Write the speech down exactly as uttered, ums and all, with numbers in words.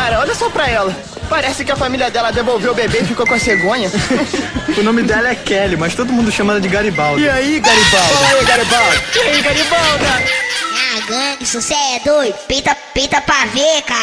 Cara, olha só pra ela. Parece que a família dela devolveu o bebê e ficou com a cegonha. O nome dela é Kelly, mas todo mundo chama ela de Garibaldi. E aí, Garibaldi? Fala aí, Garibaldi. E aí, Garibaldi? Ah, gangue, isso cê é doido. Pinta, pinta pra ver, cara.